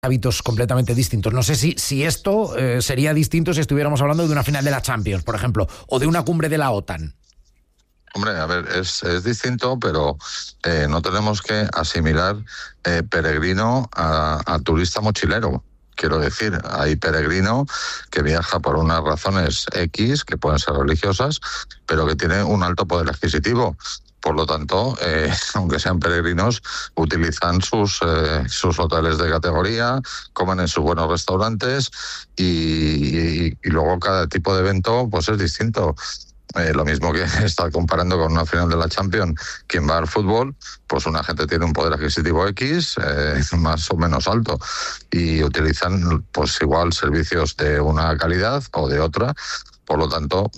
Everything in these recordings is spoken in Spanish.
hábitos completamente distintos. No sé si esto sería distinto si estuviéramos hablando de una final de la Champions, por ejemplo, o de una cumbre de la OTAN. Hombre, a ver, es distinto, pero no tenemos que asimilar peregrino a turista mochilero. Quiero decir, hay peregrino que viaja por unas razones X, que pueden ser religiosas, pero que tiene un alto poder adquisitivo. Por lo tanto, aunque sean peregrinos, utilizan sus hoteles de categoría, comen en sus buenos restaurantes y luego cada tipo de evento pues es distinto. Lo mismo que estar comparando con una final de la Champions, quien va al fútbol, pues una gente tiene un poder adquisitivo X, más o menos alto, y utilizan pues igual servicios de una calidad o de otra. Por lo tanto,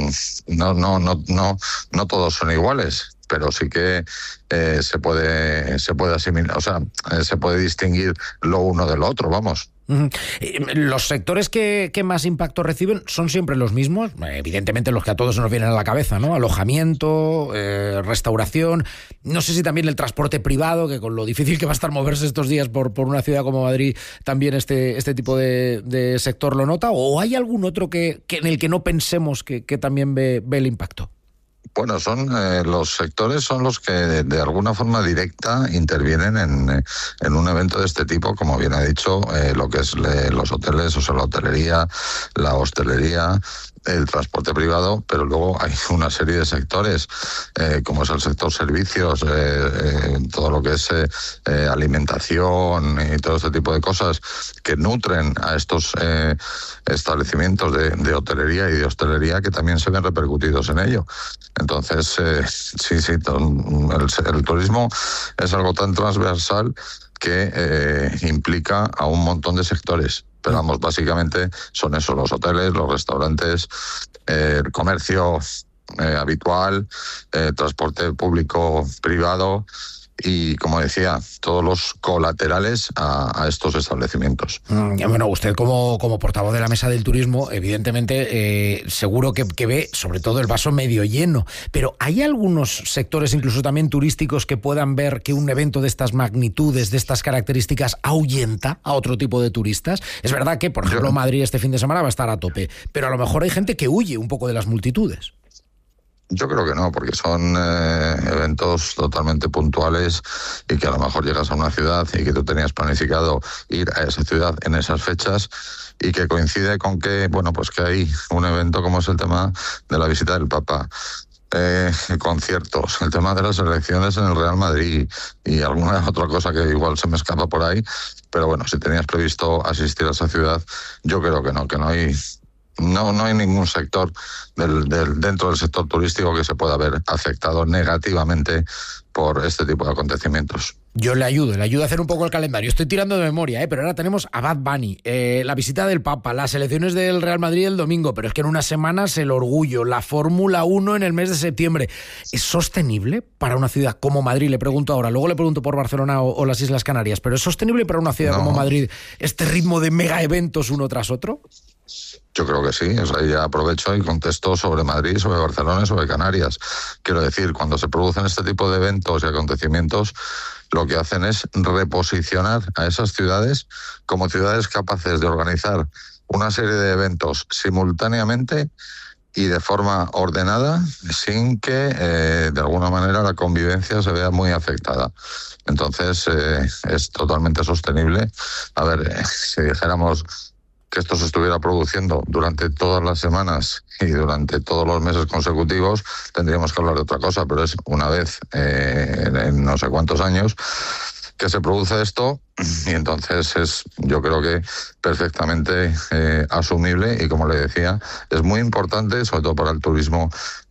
no todos son iguales, pero sí que se puede asimilar, o sea, se puede distinguir lo uno de lo otro, vamos. Los sectores que más impacto reciben son siempre los mismos, evidentemente los que a todos nos vienen a la cabeza, ¿no? Alojamiento, restauración, no sé si también el transporte privado, que con lo difícil que va a estar moverse estos días por una ciudad como Madrid, también este tipo de sector lo nota, o hay algún otro que en el que no pensemos que también ve el impacto. Bueno, los sectores son los que de alguna forma directa intervienen en un evento de este tipo, como bien ha dicho, lo que es los hoteles, o sea, la hotelería, la hostelería, el transporte privado, pero luego hay una serie de sectores, como es el sector servicios, todo lo que es alimentación y todo este tipo de cosas que nutren a estos establecimientos de hotelería y de hostelería, que también se ven repercutidos en ello. Entonces, sí, el turismo es algo tan transversal que implica a un montón de sectores. Pero vamos, básicamente son eso, los hoteles, los restaurantes, el comercio habitual, transporte público privado y, como decía, todos los colaterales a estos establecimientos. Bueno, usted como portavoz de la Mesa del Turismo, evidentemente, seguro que ve sobre todo el vaso medio lleno, pero ¿hay algunos sectores, incluso también turísticos, que puedan ver que un evento de estas magnitudes, de estas características, ahuyenta a otro tipo de turistas? Es verdad que, por ejemplo, Madrid este fin de semana va a estar a tope, pero a lo mejor hay gente que huye un poco de las multitudes. Yo creo que no, porque son eventos totalmente puntuales y que a lo mejor llegas a una ciudad y que tú tenías planificado ir a esa ciudad en esas fechas y que coincide con que, bueno, pues que hay un evento como es el tema de la visita del Papa. Conciertos, el tema de las elecciones en el Real Madrid y alguna otra cosa que igual se me escapa por ahí, pero bueno, si tenías previsto asistir a esa ciudad, yo creo que no hay... No hay ningún sector dentro del sector turístico que se pueda ver afectado negativamente por este tipo de acontecimientos. Yo le ayudo a hacer un poco el calendario. Estoy tirando de memoria, pero ahora tenemos a Bad Bunny, la visita del Papa, las elecciones del Real Madrid el domingo, pero es que en unas semanas el Orgullo, la Fórmula 1 en el mes de septiembre. ¿Es sostenible para una ciudad como Madrid? Le pregunto ahora, luego le pregunto por Barcelona o las Islas Canarias, pero ¿es sostenible para una ciudad como Madrid este ritmo de mega eventos uno tras otro? Yo creo que sí, o sea, ya aprovecho y contesto sobre Madrid, sobre Barcelona y sobre Canarias. Quiero decir, cuando se producen este tipo de eventos y acontecimientos, lo que hacen es reposicionar a esas ciudades como ciudades capaces de organizar una serie de eventos simultáneamente y de forma ordenada, sin que de alguna manera la convivencia se vea muy afectada. Entonces, es totalmente sostenible. A ver, si dijéramos que esto se estuviera produciendo durante todas las semanas y durante todos los meses consecutivos, tendríamos que hablar de otra cosa, pero es una vez en no sé cuántos años que se produce esto, y entonces yo creo que perfectamente asumible, y como le decía, es muy importante, sobre todo para el turismo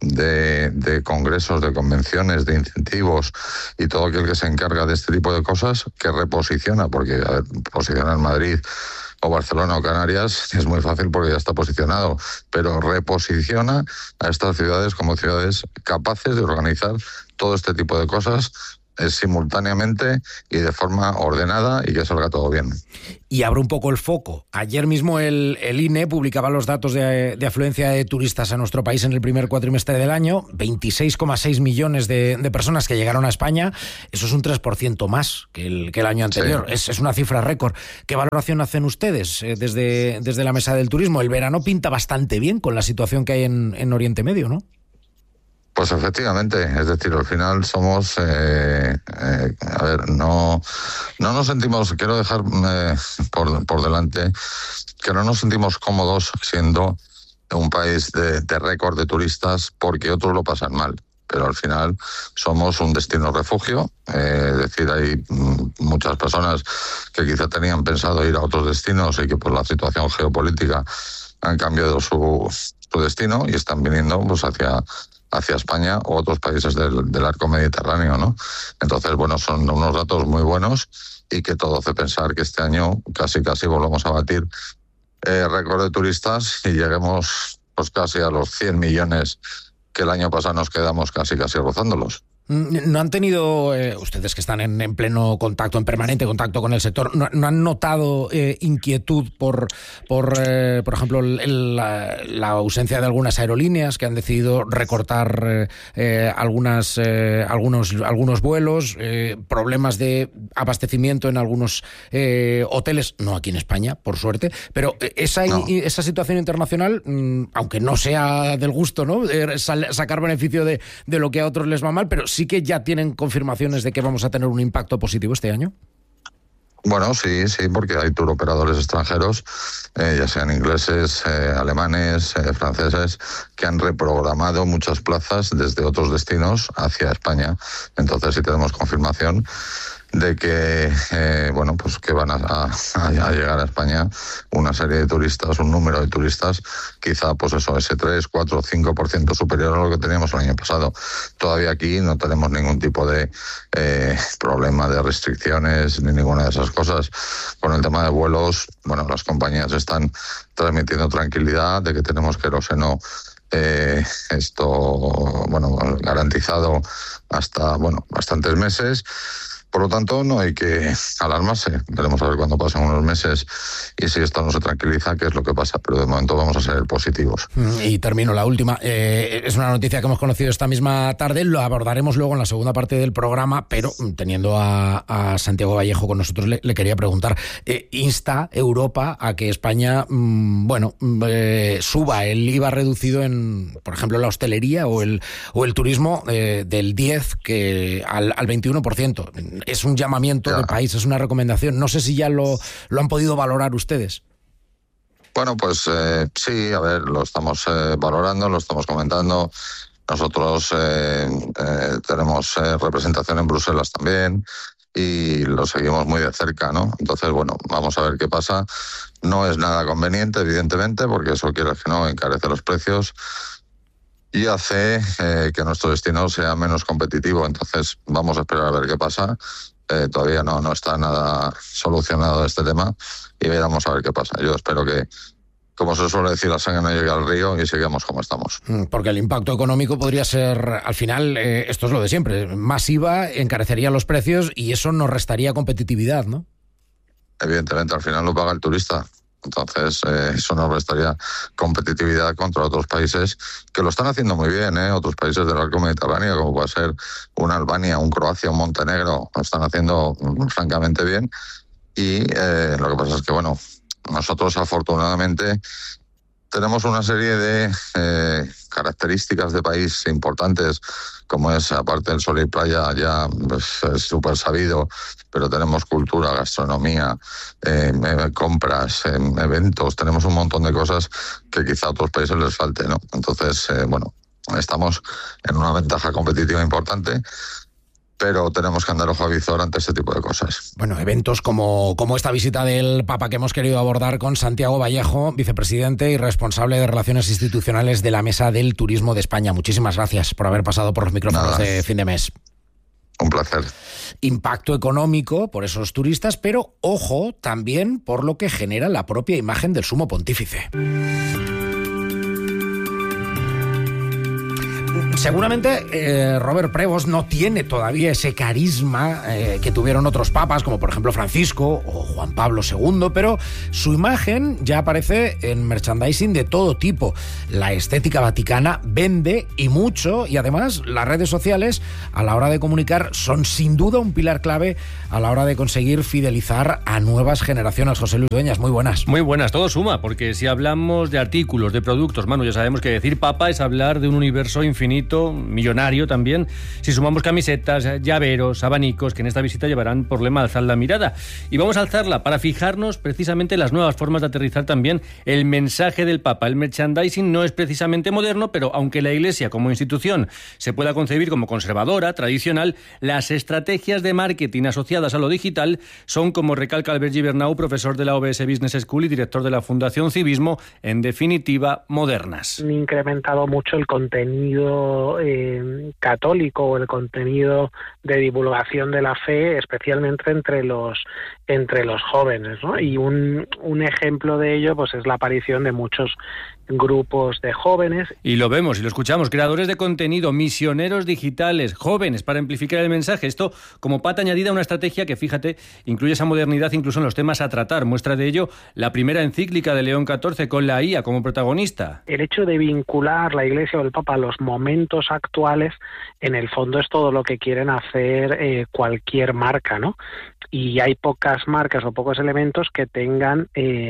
de congresos, de convenciones, de incentivos y todo aquel que se encarga de este tipo de cosas, que reposiciona, porque a ver, posicionar en Madrid o Barcelona o Canarias es muy fácil porque ya está posicionado, pero reposiciona a estas ciudades como ciudades capaces de organizar todo este tipo de cosas simultáneamente y de forma ordenada y que salga todo bien. Y abro un poco el foco. Ayer mismo el INE publicaba los datos de afluencia de turistas a nuestro país en el primer cuatrimestre del año. 26,6 millones de personas que llegaron a España. Eso es un 3% más que el año anterior. Sí. Es una cifra récord. ¿Qué valoración hacen ustedes desde la Mesa del Turismo? El verano pinta bastante bien con la situación que hay en Oriente Medio, ¿no? Pues efectivamente, es decir, al final somos, no nos sentimos, quiero dejar por delante, que no nos sentimos cómodos siendo un país de récord de turistas porque otros lo pasan mal. Pero al final somos un destino refugio, es decir, hay muchas personas que quizá tenían pensado ir a otros destinos y que por la situación geopolítica han cambiado su destino y están viniendo pues hacia España o otros países del arco mediterráneo, ¿no? Entonces, bueno, son unos datos muy buenos y que todo hace pensar que este año casi volvamos a batir récord de turistas y lleguemos pues casi a los 100 millones que el año pasado nos quedamos casi rozándolos. ¿No han tenido, ustedes que están en pleno contacto, en permanente contacto con el sector, no han notado inquietud por ejemplo, la ausencia de algunas aerolíneas que han decidido recortar algunos vuelos, problemas de abastecimiento en algunos hoteles, no aquí en España, por suerte, pero esa situación internacional, aunque no sea del gusto, ¿no? Sacar beneficio de lo que a otros les va mal, pero sí que ya tienen confirmaciones de que vamos a tener un impacto positivo este año. Bueno, sí, porque hay tour operadores extranjeros, ya sean ingleses, alemanes, franceses, que han reprogramado muchas plazas desde otros destinos hacia España. Entonces sí tenemos confirmación de que pues que van a llegar a España una serie de turistas, un número de turistas, quizá pues eso, ese 3, 4, 5% superior a lo que teníamos el año pasado. Todavía aquí no tenemos ningún tipo de problema de restricciones ni ninguna de esas cosas. Con el tema de vuelos, bueno, las compañías están transmitiendo tranquilidad de que tenemos queroseno garantizado hasta bastantes meses. Por lo tanto, no hay que alarmarse. Veremos a ver cuándo pasan unos meses y si esto no se tranquiliza, qué es lo que pasa. Pero de momento vamos a ser positivos. Y termino la última. Es una noticia que hemos conocido esta misma tarde. Lo abordaremos luego en la segunda parte del programa, pero teniendo a Santiago Vallejo con nosotros, le quería preguntar. ¿Insta Europa a que España suba el IVA reducido en, por ejemplo, la hostelería o el turismo del 10% al 21%? Es un llamamiento del país, es una recomendación. No sé si ya lo han podido valorar ustedes. Bueno, pues sí, a ver, lo estamos valorando, lo estamos comentando. Nosotros tenemos representación en Bruselas también y lo seguimos muy de cerca, ¿no? Entonces, bueno, vamos a ver qué pasa. No es nada conveniente, evidentemente, porque eso quiere que no encarece los precios y hace que nuestro destino sea menos competitivo. Entonces vamos a esperar a ver qué pasa. Todavía no está nada solucionado este tema y veremos a ver qué pasa. Yo espero que, como se suele decir, la sangre no llegue al río y sigamos como estamos. Porque el impacto económico podría ser, al final, esto es lo de siempre, más IVA encarecería los precios y eso nos restaría competitividad, ¿no? Evidentemente, al final lo paga el turista. Entonces, eso nos restaría competitividad contra otros países que lo están haciendo muy bien, otros países del arco mediterráneo, como puede ser una Albania, un Croacia, un Montenegro, lo están haciendo francamente bien. Y lo que pasa es que, bueno, nosotros afortunadamente tenemos una serie de características de país importantes, como es, aparte del sol y playa, ya pues, es súper sabido, pero tenemos cultura, gastronomía, compras, eventos, tenemos un montón de cosas que quizá a otros países les falte, ¿no? Entonces, estamos en una ventaja competitiva importante, pero tenemos que andar ojo a visor ante este tipo de cosas. Bueno, eventos como esta visita del Papa que hemos querido abordar con Santiago Vallejo, vicepresidente y responsable de Relaciones Institucionales de la Mesa del Turismo de España. Muchísimas gracias por haber pasado por los micrófonos de Fin de Mes. Un placer. Impacto económico por esos turistas, pero ojo también por lo que genera la propia imagen del Sumo Pontífice. Seguramente Robert Prevost no tiene todavía ese carisma que tuvieron otros papas, como por ejemplo Francisco o Juan Pablo II, pero su imagen ya aparece en merchandising de todo tipo. La estética vaticana vende y mucho, y además las redes sociales a la hora de comunicar son sin duda un pilar clave a la hora de conseguir fidelizar a nuevas generaciones. José Luis Dueñas, muy buenas. Muy buenas, todo suma, porque si hablamos de artículos, de productos, Manu, ya sabemos que decir papa es hablar de un universo infinito, millonario también. Si sumamos camisetas, llaveros, abanicos, que en esta visita llevarán por lema alzar la mirada. Y vamos a alzarla para fijarnos precisamente en las nuevas formas de aterrizar también el mensaje del Papa. El merchandising no es precisamente moderno, pero aunque la Iglesia como institución se pueda concebir como conservadora, tradicional, las estrategias de marketing asociadas a lo digital son, como recalca Albert Gibernau, profesor de la OBS Business School y director de la Fundación Civismo, en definitiva, modernas. Han incrementado mucho el contenido católico o el contenido de divulgación de la fe, especialmente entre los jóvenes, ¿no? Y un ejemplo de ello pues es la aparición de muchos grupos de jóvenes. Y lo vemos y lo escuchamos, creadores de contenido, misioneros digitales, jóvenes, para amplificar el mensaje. Esto como pata añadida a una estrategia que, fíjate, incluye esa modernidad incluso en los temas a tratar. Muestra de ello la primera encíclica de León XIV con la IA como protagonista. El hecho de vincular la Iglesia o el Papa a los momentos actuales, en el fondo es todo lo que quieren hacer cualquier marca, ¿no? Y hay pocas marcas o pocos elementos que tengan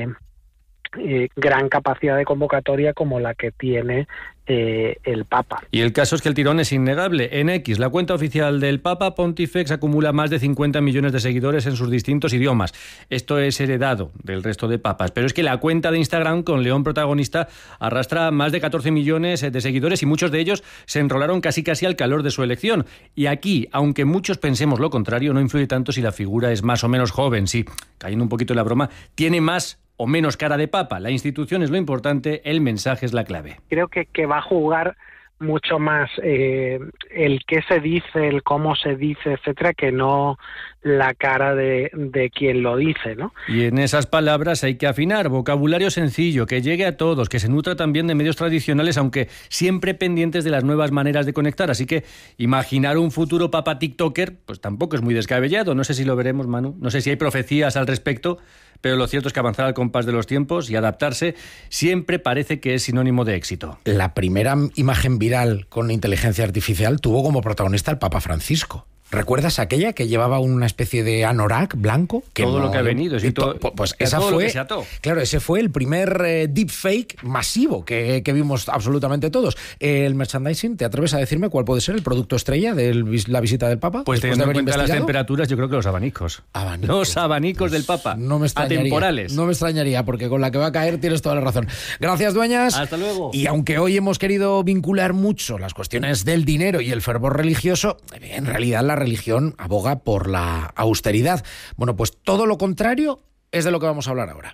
gran capacidad de convocatoria como la que tiene el Papa. Y el caso es que el tirón es innegable. En X, la cuenta oficial del Papa Pontifex acumula más de 50 millones de seguidores en sus distintos idiomas. Esto es heredado del resto de papas. Pero es que la cuenta de Instagram, con León protagonista, arrastra más de 14 millones de seguidores y muchos de ellos se enrolaron casi al calor de su elección. Y aquí, aunque muchos pensemos lo contrario, no influye tanto si la figura es más o menos joven. Sí, cayendo un poquito en la broma, tiene más o menos cara de papa. La institución es lo importante, el mensaje es la clave. Creo que va a jugar mucho más el qué se dice, el cómo se dice, etcétera, que no la cara de quien lo dice, ¿no? Y en esas palabras hay que afinar, vocabulario sencillo, que llegue a todos, que se nutra también de medios tradicionales, aunque siempre pendientes de las nuevas maneras de conectar. Así que imaginar un futuro papa tiktoker, pues tampoco es muy descabellado. No sé si lo veremos, Manu, no sé si hay profecías al respecto, pero lo cierto es que avanzar al compás de los tiempos y adaptarse siempre parece que es sinónimo de éxito. La primera imagen viral con inteligencia artificial tuvo como protagonista al Papa Francisco. ¿Recuerdas aquella que llevaba una especie de anorak blanco? Que todo no, lo que ha venido. Sí, pues esa fue, claro, ese fue el primer deepfake masivo que vimos absolutamente todos. El merchandising, ¿te atreves a decirme cuál puede ser el producto estrella de la visita del Papa? Pues teniendo en cuenta las temperaturas, yo creo que los abanicos. Los abanicos pues del Papa. No me extrañaría. Atemporales. No me extrañaría, porque con la que va a caer tienes toda la razón. Gracias, Dueñas. Hasta luego. Y aunque hoy hemos querido vincular mucho las cuestiones del dinero y el fervor religioso, en realidad la religión aboga por la austeridad. Bueno, pues todo lo contrario es de lo que vamos a hablar ahora.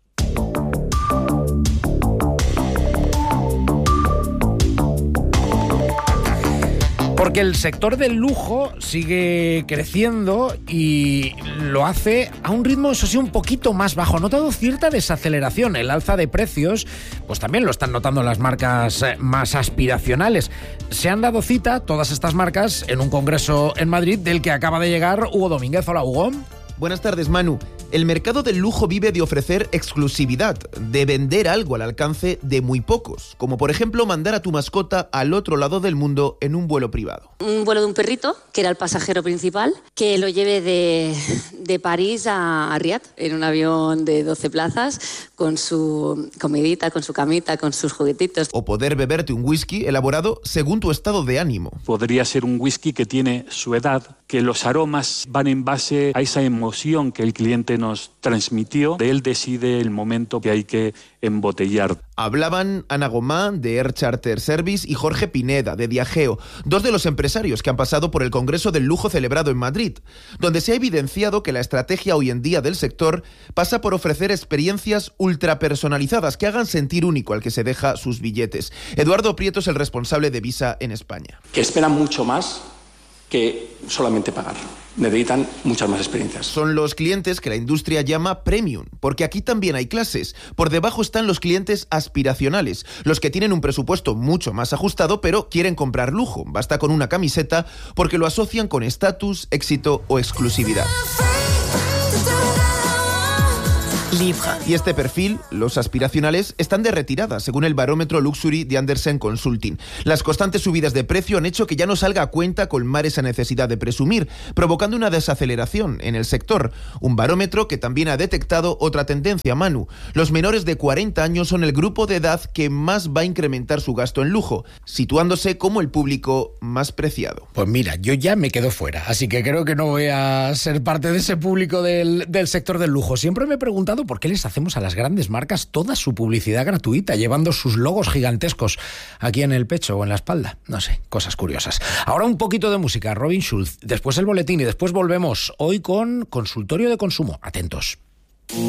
Porque el sector del lujo sigue creciendo y lo hace a un ritmo, eso sí, un poquito más bajo. Ha notado cierta desaceleración. El alza de precios, pues también lo están notando las marcas más aspiracionales. Se han dado cita todas estas marcas en un congreso en Madrid del que acaba de llegar Hugo Domínguez. Hola, Hugo. Buenas tardes, Manu. El mercado del lujo vive de ofrecer exclusividad, de vender algo al alcance de muy pocos, como por ejemplo mandar a tu mascota al otro lado del mundo en un vuelo privado. Un vuelo de un perrito, que era el pasajero principal, que lo lleve de París a Riad, en un avión de 12 plazas, con su comidita, con su camita, con sus juguetitos. O poder beberte un whisky elaborado según tu estado de ánimo. Podría ser un whisky que tiene su edad, que los aromas van en base a esa emoción que el cliente nos transmitió. Él decide el momento que hay que embotellar. Hablaban Ana Gomán, de Air Charter Service, y Jorge Pineda, de Diageo, dos de los empresarios que han pasado por el Congreso del Lujo celebrado en Madrid, donde se ha evidenciado que la estrategia hoy en día del sector pasa por ofrecer experiencias ultrapersonalizadas que hagan sentir único al que se deja sus billetes. Eduardo Prieto es el responsable de Visa en España. Que esperan mucho más que solamente pagar. Necesitan muchas más experiencias. Son los clientes que la industria llama premium, porque aquí también hay clases. Por debajo están los clientes aspiracionales, los que tienen un presupuesto mucho más ajustado, pero quieren comprar lujo. Basta con una camiseta porque lo asocian con estatus, éxito o exclusividad. Libra. Y este perfil, los aspiracionales, están de retirada, según el barómetro Luxury de Andersen Consulting. Las constantes subidas de precio han hecho que ya no salga a cuenta colmar esa necesidad de presumir, provocando una desaceleración en el sector. Un barómetro que también ha detectado otra tendencia, Manu. Los menores de 40 años son el grupo de edad que más va a incrementar su gasto en lujo, situándose como el público más preciado. Pues mira, yo ya me quedo fuera, así que creo que no voy a ser parte de ese público del sector del lujo. Siempre me he preguntado por qué les hacemos a las grandes marcas toda su publicidad gratuita, llevando sus logos gigantescos aquí en el pecho o en la espalda. No sé, cosas curiosas. Ahora un poquito de música, Robin Schulz, después el boletín y después volvemos hoy con Consultorio de Consumo. Atentos.